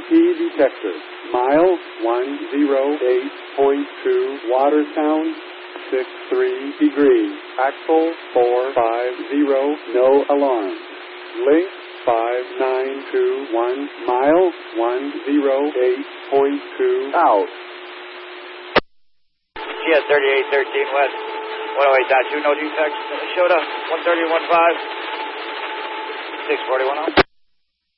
detector. Mile 108.2, water sound 63 degrees. Axle 450, no alarm. Link 5921, mile 108.2, out. GS 3813 West, 108.2, no defects. Minnesota, 130.15, 641 out.